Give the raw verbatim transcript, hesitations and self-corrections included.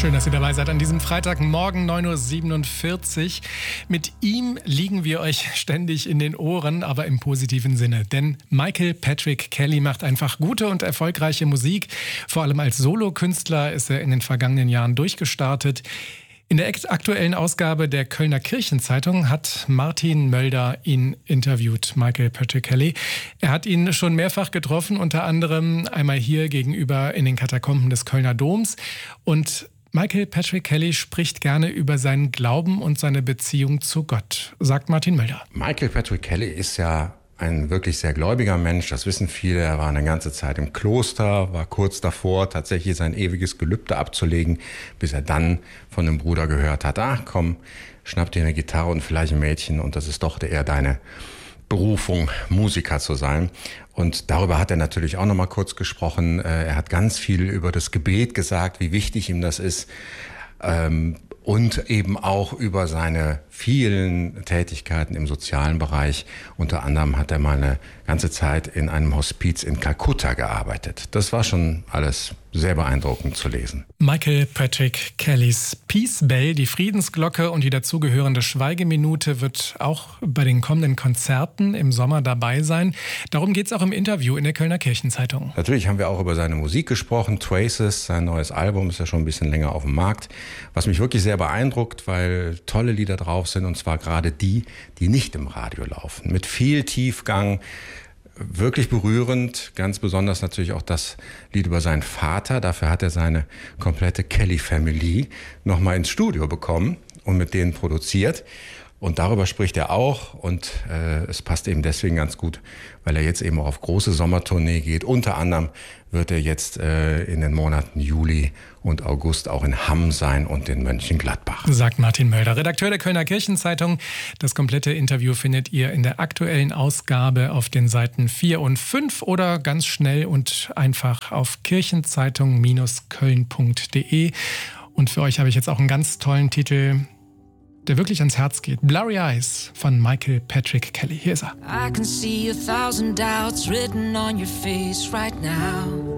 Schön, dass ihr dabei seid an diesem Freitagmorgen, neun Uhr siebenundvierzig. Mit ihm liegen wir euch ständig in den Ohren, aber im positiven Sinne. Denn Michael Patrick Kelly macht einfach gute und erfolgreiche Musik. Vor allem als Solokünstler ist er in den vergangenen Jahren durchgestartet. In der aktuellen Ausgabe der Kölner Kirchenzeitung hat Martin Mölder ihn interviewt, Michael Patrick Kelly. Er hat ihn schon mehrfach getroffen, unter anderem einmal hier gegenüber in den Katakomben des Kölner Doms. Und Michael Patrick Kelly spricht gerne über seinen Glauben und seine Beziehung zu Gott, sagt Martin Mölder. Michael Patrick Kelly ist ja ein wirklich sehr gläubiger Mensch, das wissen viele. Er war eine ganze Zeit im Kloster, war kurz davor, tatsächlich sein ewiges Gelübde abzulegen, bis er dann von einem Bruder gehört hat, ach komm, schnapp dir eine Gitarre und vielleicht ein Mädchen und das ist doch eher deine Berufung, Musiker zu sein. Und darüber hat er natürlich auch noch mal kurz gesprochen. Er hat ganz viel über das Gebet gesagt, wie wichtig ihm das ist. Und eben auch über seine vielen Tätigkeiten im sozialen Bereich. Unter anderem hat er mal eine ganze Zeit in einem Hospiz in Kalkutta gearbeitet. Das war schon alles sehr beeindruckend zu lesen. Michael Patrick Kellys Peace Bell, die Friedensglocke und die dazugehörende Schweigeminute wird auch bei den kommenden Konzerten im Sommer dabei sein. Darum geht es auch im Interview in der Kölner Kirchenzeitung. Natürlich haben wir auch über seine Musik gesprochen. Traces, sein neues Album, ist ja schon ein bisschen länger auf dem Markt. Was mich wirklich sehr beeindruckt, weil tolle Lieder drauf sind, und zwar gerade die, die nicht im Radio laufen. Mit viel Tiefgang, wirklich berührend, ganz besonders natürlich auch das Lied über seinen Vater. Dafür hat er seine komplette Kelly Family nochmal ins Studio bekommen und mit denen produziert. Und darüber spricht er auch und äh, es passt eben deswegen ganz gut, weil er jetzt eben auch auf große Sommertournee geht. Unter anderem wird er jetzt äh, in den Monaten Juli und August auch in Hamm sein und in Mönchengladbach. Sagt Martin Mölder, Redakteur der Kölner Kirchenzeitung. Das komplette Interview findet ihr in der aktuellen Ausgabe auf den Seiten vier und fünf oder ganz schnell und einfach auf kirchenzeitung Bindestrich köln punkt de. Und für euch habe ich jetzt auch einen ganz tollen Titel, der wirklich ans Herz geht. Blurry Eyes von Michael Patrick Kelly. Hier ist er. I can see a thousand doubts written on your face right now.